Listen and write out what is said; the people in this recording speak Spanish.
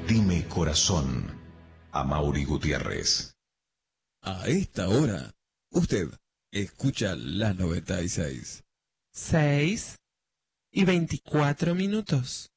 Dime corazón, a Mauri Gutiérrez. A esta hora, usted escucha la 96. 6:24.